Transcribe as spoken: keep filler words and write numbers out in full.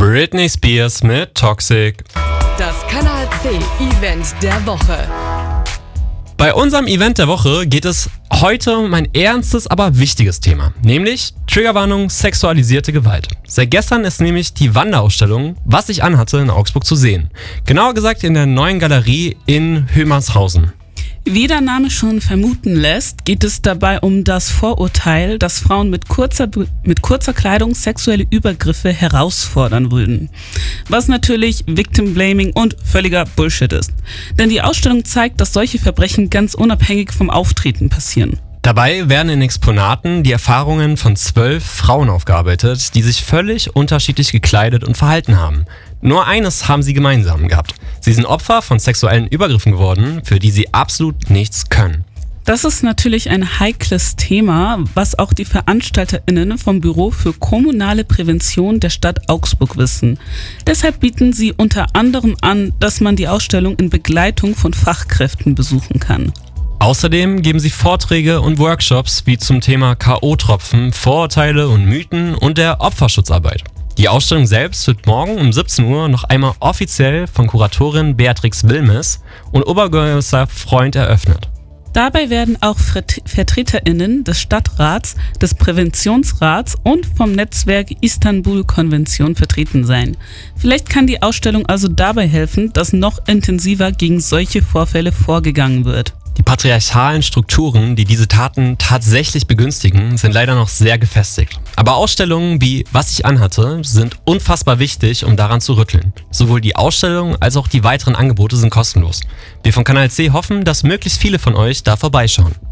Britney Spears mit Toxic. Das Kanal C Event der Woche. Bei unserem Event der Woche geht es heute um ein ernstes, aber wichtiges Thema, nämlich Triggerwarnung, sexualisierte Gewalt. Seit gestern ist nämlich die Wanderausstellung Was ich anhatte in Augsburg zu sehen. Genauer gesagt in der neuen Galerie in Hömershausen. Wie der Name schon vermuten lässt, geht es dabei um das Vorurteil, dass Frauen mit kurzer, mit kurzer Kleidung sexuelle Übergriffe herausfordern würden. Was natürlich Victim Blaming und völliger Bullshit ist. Denn die Ausstellung zeigt, dass solche Verbrechen ganz unabhängig vom Auftreten passieren. Dabei werden in Exponaten die Erfahrungen von zwölf Frauen aufgearbeitet, die sich völlig unterschiedlich gekleidet und verhalten haben. Nur eines haben sie gemeinsam gehabt. Sie sind Opfer von sexuellen Übergriffen geworden, für die sie absolut nichts können. Das ist natürlich ein heikles Thema, was auch die VeranstalterInnen vom Büro für kommunale Prävention der Stadt Augsburg wissen. Deshalb bieten sie unter anderem an, dass man die Ausstellung in Begleitung von Fachkräften besuchen kann. Außerdem geben sie Vorträge und Workshops wie zum Thema K O-Tropfen, Vorurteile und Mythen und der Opferschutzarbeit. Die Ausstellung selbst wird morgen um siebzehn Uhr noch einmal offiziell von Kuratorin Beatrix Wilmes und Oberbürgermeister Freund eröffnet. Dabei werden auch VertreterInnen des Stadtrats, des Präventionsrats und vom Netzwerk Istanbul-Konvention vertreten sein. Vielleicht kann die Ausstellung also dabei helfen, dass noch intensiver gegen solche Vorfälle vorgegangen wird. Die patriarchalen Strukturen, die diese Taten tatsächlich begünstigen, sind leider noch sehr gefestigt. Aber Ausstellungen wie Was ich anhatte sind unfassbar wichtig, um daran zu rütteln. Sowohl die Ausstellung als auch die weiteren Angebote sind kostenlos. Wir von Kanal C hoffen, dass möglichst viele von euch da vorbeischauen.